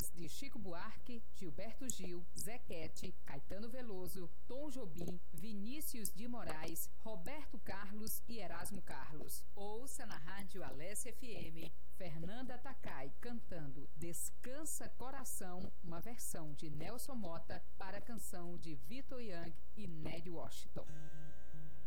autorias de Chico Buarque, Gilberto Gil, Zequete, Caetano Veloso, Tom Jobim, Vinícius de Moraes, Roberto Carlos e Erasmo Carlos. Ouça na Rádio Alesse FM, Fernanda Takai cantando Descansa Coração, uma versão de Nelson Motta para a canção de Vitor Young e Ned Washington.